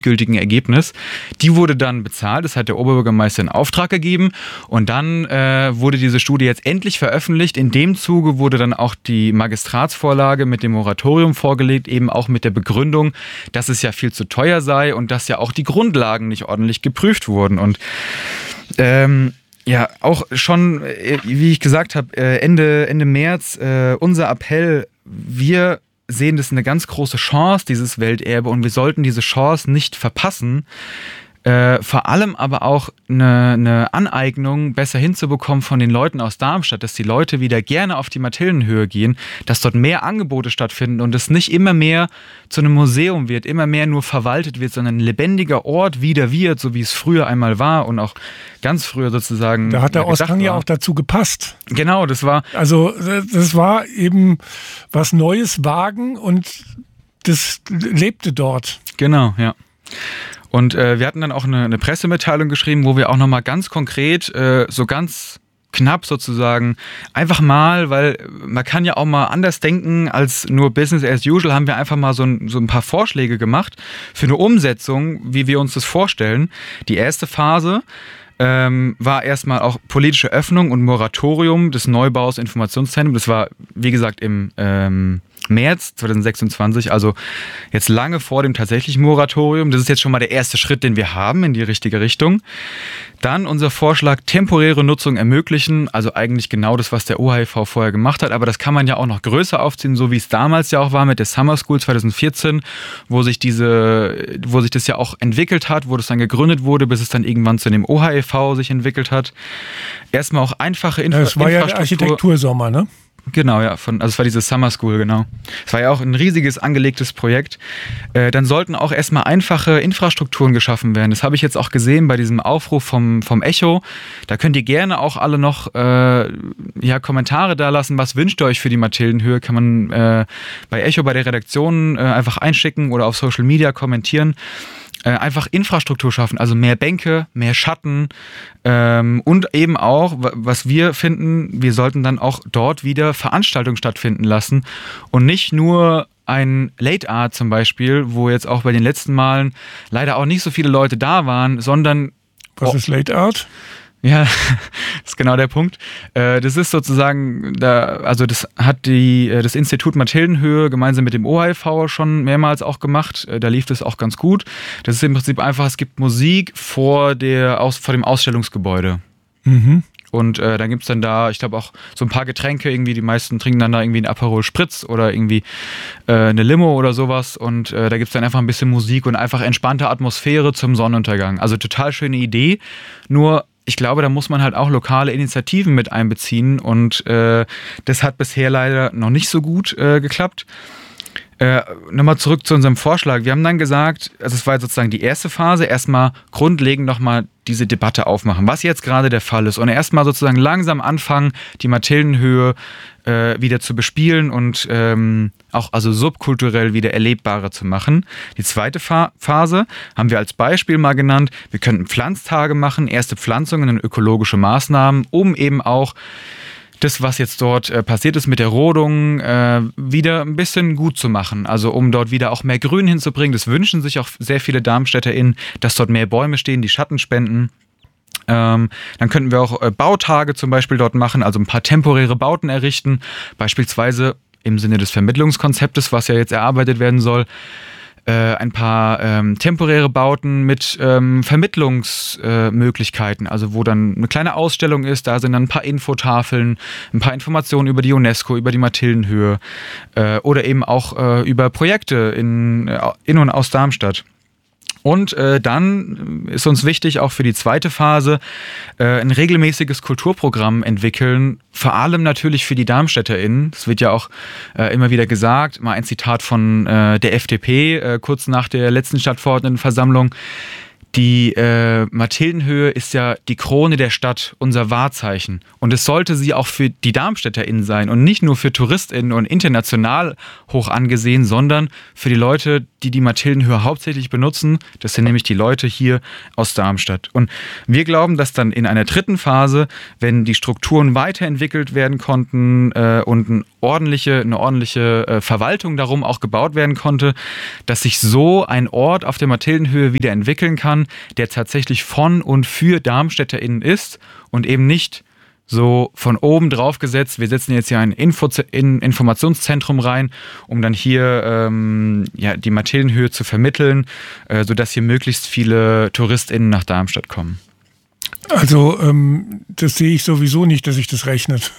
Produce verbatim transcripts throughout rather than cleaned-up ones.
gültigen Ergebnis. Die wurde dann bezahlt, das hat der Oberbürgermeister in Auftrag gegeben und dann äh, wurde diese Studie jetzt endlich veröffentlicht. In dem Zuge wurde dann auch die Magistratsvorlage mit dem Moratorium vorgelegt, eben auch mit der Begründung, dass es ja viel zu teuer sei und dass ja auch die Grundlagen nicht ordentlich geprüft wurden. Und ähm, ja, auch schon, wie ich gesagt habe, Ende, Ende März, äh, unser Appell, wir sehen das eine ganz große Chance, dieses Welterbe, und wir sollten diese Chance nicht verpassen. Äh, vor allem aber auch eine, eine Aneignung besser hinzubekommen von den Leuten aus Darmstadt, dass die Leute wieder gerne auf die Mathildenhöhe gehen, dass dort mehr Angebote stattfinden und es nicht immer mehr zu einem Museum wird, immer mehr nur verwaltet wird, sondern ein lebendiger Ort wieder wird, so wie es früher einmal war und auch ganz früher sozusagen. Da hat der Ausgang ja auch dazu gepasst. Genau, das war... Also das war eben was Neues wagen und das lebte dort. Genau, ja. Und äh, wir hatten dann auch eine, eine Pressemitteilung geschrieben, wo wir auch nochmal ganz konkret, äh, so ganz knapp sozusagen, einfach mal, weil man kann ja auch mal anders denken als nur Business as usual, haben wir einfach mal so ein, so ein paar Vorschläge gemacht für eine Umsetzung, wie wir uns das vorstellen. Die erste Phase ähm, war erstmal auch politische Öffnung und Moratorium des Neubaus Informationszentrums. Das war, wie gesagt, im ähm, März zweitausendsechsundzwanzig, also jetzt lange vor dem tatsächlichen Moratorium. Das ist jetzt schon mal der erste Schritt, den wir haben in die richtige Richtung. Dann unser Vorschlag, temporäre Nutzung ermöglichen, also eigentlich genau das, was der O H I V vorher gemacht hat, aber das kann man ja auch noch größer aufziehen, so wie es damals ja auch war mit der Summer School zweitausendvierzehn, wo sich diese, wo sich das ja auch entwickelt hat, wo das dann gegründet wurde, bis es dann irgendwann zu dem O H I V sich entwickelt hat. Erstmal auch einfache Infra- das war Infrastruktur. Ja der Architektursommer, ne? Genau, ja, von, also es war diese Summer School, genau. Es war ja auch ein riesiges angelegtes Projekt. Äh, dann sollten auch erstmal einfache Infrastrukturen geschaffen werden. Das habe ich jetzt auch gesehen bei diesem Aufruf vom, vom Echo. Da könnt ihr gerne auch alle noch äh, ja, Kommentare da lassen. Was wünscht ihr euch für die Mathildenhöhe? Kann man äh, bei Echo, bei der Redaktion äh, einfach einschicken oder auf Social Media kommentieren. Äh, einfach Infrastruktur schaffen, also mehr Bänke, mehr Schatten ähm, und eben auch, was wir finden, wir sollten dann auch dort wieder Veranstaltungen stattfinden lassen und nicht nur ein Late Art zum Beispiel, wo jetzt auch bei den letzten Malen leider auch nicht so viele Leute da waren, sondern... Was oh, ist Late Art? Ja, das ist genau der Punkt. Das ist sozusagen, da, also das hat die, das Institut Mathildenhöhe gemeinsam mit dem O H I V schon mehrmals auch gemacht. Da lief das auch ganz gut. Das ist im Prinzip einfach, es gibt Musik vor, der, aus, vor dem Ausstellungsgebäude. Mhm. Und äh, dann gibt es dann da, ich glaube auch so ein paar Getränke, irgendwie die meisten trinken dann da irgendwie einen Aperol Spritz oder irgendwie äh, eine Limo oder sowas und äh, da gibt es dann einfach ein bisschen Musik und einfach entspannte Atmosphäre zum Sonnenuntergang. Also total schöne Idee, nur ich glaube, da muss man halt auch lokale Initiativen mit einbeziehen und äh, das hat bisher leider noch nicht so gut äh, geklappt. Äh, nochmal zurück zu unserem Vorschlag. Wir haben dann gesagt, also es war sozusagen die erste Phase, erstmal grundlegend nochmal diese Debatte aufmachen, was jetzt gerade der Fall ist und erstmal sozusagen langsam anfangen, die Mathildenhöhe äh, wieder zu bespielen und ähm, auch also subkulturell wieder erlebbarer zu machen. Die zweite Fa- Phase haben wir als Beispiel mal genannt, wir könnten Pflanztage machen, erste Pflanzungen und ökologische Maßnahmen, um eben auch das, was jetzt dort äh, passiert ist mit der Rodung, äh, wieder ein bisschen gut zu machen. Also um dort wieder auch mehr Grün hinzubringen. Das wünschen sich auch sehr viele DarmstädterInnen, dass dort mehr Bäume stehen, die Schatten spenden. Ähm, dann könnten wir auch äh, Bautage zum Beispiel dort machen, also ein paar temporäre Bauten errichten. Beispielsweise im Sinne des Vermittlungskonzeptes, was ja jetzt erarbeitet werden soll, Äh, ein paar ähm, temporäre Bauten mit ähm, Vermittlungsmöglichkeiten, äh, also wo dann eine kleine Ausstellung ist, da sind dann ein paar Infotafeln, ein paar Informationen über die UNESCO, über die Mathildenhöhe äh, oder eben auch äh, über Projekte in, in und aus Darmstadt. Und äh, dann ist uns wichtig, auch für die zweite Phase, äh, ein regelmäßiges Kulturprogramm entwickeln, vor allem natürlich für die DarmstädterInnen. Das wird ja auch äh, immer wieder gesagt, mal ein Zitat von äh, der F D P, äh, kurz nach der letzten Stadtverordnetenversammlung. Die äh, Mathildenhöhe ist ja die Krone der Stadt, unser Wahrzeichen. Und es sollte sie auch für die DarmstädterInnen sein und nicht nur für TouristInnen und international hoch angesehen, sondern für die Leute, die die Mathildenhöhe hauptsächlich benutzen. Das sind nämlich die Leute hier aus Darmstadt. Und wir glauben, dass dann in einer dritten Phase, wenn die Strukturen weiterentwickelt werden konnten äh, und eine ordentliche, eine ordentliche äh, Verwaltung darum auch gebaut werden konnte, dass sich so ein Ort auf der Mathildenhöhe wieder entwickeln kann, der tatsächlich von und für DarmstädterInnen ist und eben nicht so von oben drauf gesetzt, wir setzen jetzt hier ein Info- in Informationszentrum rein, um dann hier ähm, ja, die Mathildenhöhe zu vermitteln, äh, sodass hier möglichst viele TouristInnen nach Darmstadt kommen. Also ähm, das sehe ich sowieso nicht, dass sich das rechnet.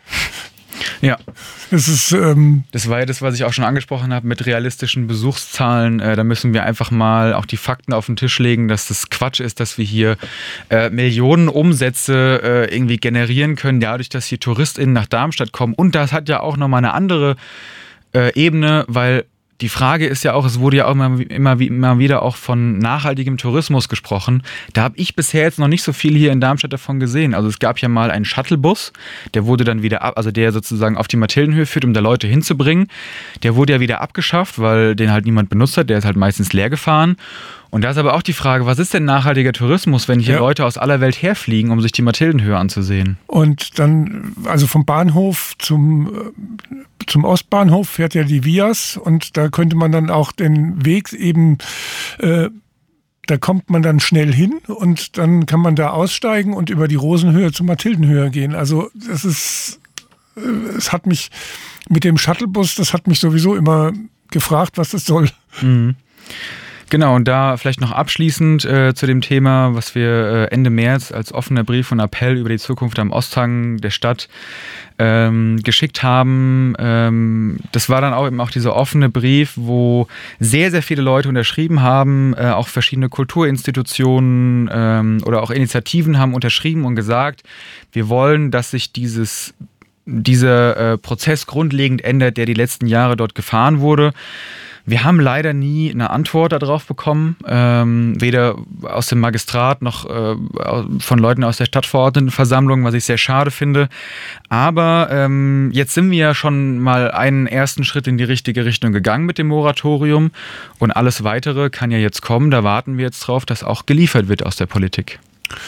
Ja, das ist ähm das war ja das, was ich auch schon angesprochen habe mit realistischen Besuchszahlen. Äh, da müssen wir einfach mal auch die Fakten auf den Tisch legen, dass das Quatsch ist, dass wir hier äh, Millionen Umsätze äh, irgendwie generieren können, dadurch, dass hier TouristInnen nach Darmstadt kommen. Und das hat ja auch nochmal eine andere äh, Ebene, weil die Frage ist ja auch, es wurde ja auch immer, immer, immer wieder auch von nachhaltigem Tourismus gesprochen. Da habe ich bisher jetzt noch nicht so viel hier in Darmstadt davon gesehen. Also es gab ja mal einen Shuttlebus, der wurde dann wieder ab, also der sozusagen auf die Mathildenhöhe führt, um da Leute hinzubringen. Der wurde ja wieder abgeschafft, weil den halt niemand benutzt hat. Der ist halt meistens leer gefahren. Und da ist aber auch die Frage, was ist denn nachhaltiger Tourismus, wenn hier ja. Leute aus aller Welt herfliegen, um sich die Mathildenhöhe anzusehen? Und dann, also vom Bahnhof zum, zum Ostbahnhof fährt ja die Vias und da könnte man dann auch den Weg eben, äh, da kommt man dann schnell hin und dann kann man da aussteigen und über die Rosenhöhe zur Mathildenhöhe gehen. Also das ist, es hat mich mit dem Shuttlebus, das hat mich sowieso immer gefragt, was das soll. Mhm. Genau, und da vielleicht noch abschließend äh, zu dem Thema, was wir äh, Ende März als offener Brief und Appell über die Zukunft am Osthang der Stadt ähm, geschickt haben. Ähm, das war dann auch eben auch dieser offene Brief, wo sehr, sehr viele Leute unterschrieben haben, äh, auch verschiedene Kulturinstitutionen ähm, oder auch Initiativen haben unterschrieben und gesagt, wir wollen, dass sich dieses dieser äh, Prozess grundlegend ändert, der die letzten Jahre dort gefahren wurde. Wir haben leider nie eine Antwort darauf bekommen, ähm, weder aus dem Magistrat noch äh, von Leuten aus der Stadtverordnetenversammlung, was ich sehr schade finde. Aber ähm, jetzt sind wir ja schon mal einen ersten Schritt in die richtige Richtung gegangen mit dem Moratorium und alles Weitere kann ja jetzt kommen. Da warten wir jetzt drauf, dass auch geliefert wird aus der Politik.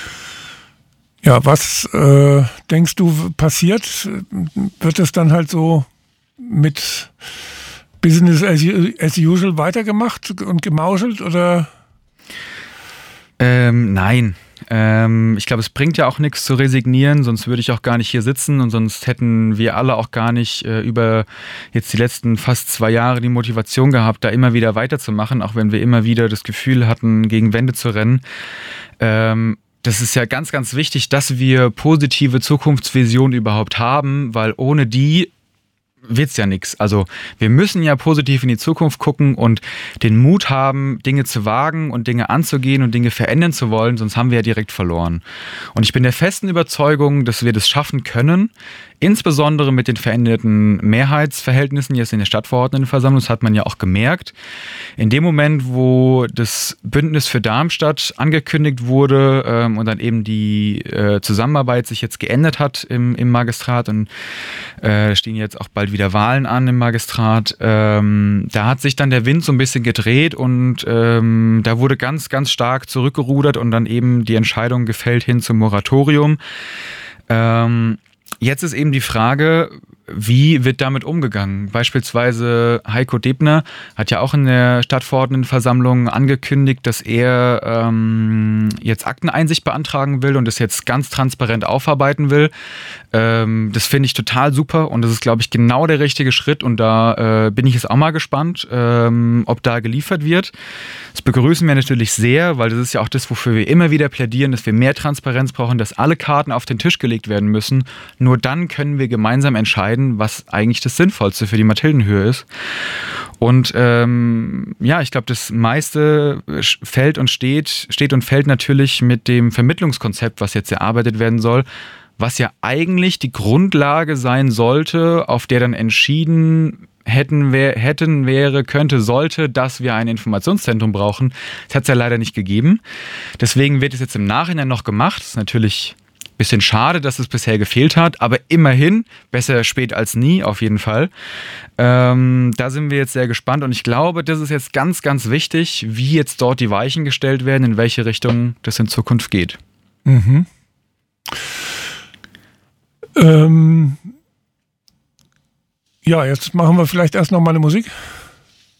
Ja, was äh, denkst du passiert? Wird es dann halt so mit Business as, as usual weitergemacht und gemauschelt oder? Ähm, nein. Ähm, ich glaube, es bringt ja auch nichts zu resignieren, sonst würde ich auch gar nicht hier sitzen und sonst hätten wir alle auch gar nicht äh, über jetzt die letzten fast zwei Jahre die Motivation gehabt, da immer wieder weiterzumachen, auch wenn wir immer wieder das Gefühl hatten, gegen Wände zu rennen. Ähm, Das ist ja ganz, ganz wichtig, dass wir positive Zukunftsvisionen überhaupt haben, weil ohne die wird's ja nichts. Also wir müssen ja positiv in die Zukunft gucken und den Mut haben, Dinge zu wagen und Dinge anzugehen und Dinge verändern zu wollen, sonst haben wir ja direkt verloren. Und ich bin der festen Überzeugung, dass wir das schaffen können, insbesondere mit den veränderten Mehrheitsverhältnissen jetzt in der Stadtverordnetenversammlung. Das hat man ja auch gemerkt. In dem Moment, wo das Bündnis für Darmstadt angekündigt wurde ähm, und dann eben die äh, Zusammenarbeit sich jetzt geändert hat im, im Magistrat und äh, stehen jetzt auch bald wieder Wahlen an im Magistrat, ähm, da hat sich dann der Wind so ein bisschen gedreht und ähm, da wurde ganz, ganz stark zurückgerudert und dann eben die Entscheidung gefällt hin zum Moratorium. Ähm, Jetzt ist eben die Frage, wie wird damit umgegangen? Beispielsweise Heiko Debner hat ja auch in der Stadtverordnetenversammlung angekündigt, dass er ähm, jetzt Akteneinsicht beantragen will und das jetzt ganz transparent aufarbeiten will. Ähm, das finde ich total super und das ist, glaube ich, genau der richtige Schritt und da äh, bin ich jetzt auch mal gespannt, ähm, ob da geliefert wird. Das begrüßen wir natürlich sehr, weil das ist ja auch das, wofür wir immer wieder plädieren, dass wir mehr Transparenz brauchen, dass alle Karten auf den Tisch gelegt werden müssen. Nur dann können wir gemeinsam entscheiden, was eigentlich das Sinnvollste für die Mathildenhöhe ist. Und ähm, ja, ich glaube, das meiste fällt und steht, steht und fällt natürlich mit dem Vermittlungskonzept, was jetzt erarbeitet werden soll, was ja eigentlich die Grundlage sein sollte, auf der dann entschieden hätten, wär, hätten, wäre, könnte, sollte, dass wir ein Informationszentrum brauchen. Das hat es ja leider nicht gegeben. Deswegen wird es jetzt im Nachhinein noch gemacht. Das ist natürlich ein bisschen schade, dass es bisher gefehlt hat, aber immerhin, besser spät als nie, auf jeden Fall. Ähm, da sind wir jetzt sehr gespannt und ich glaube, das ist jetzt ganz, ganz wichtig, wie jetzt dort die Weichen gestellt werden, in welche Richtung das in Zukunft geht. Mhm. Ähm, ja, jetzt machen wir vielleicht erst noch mal eine Musik.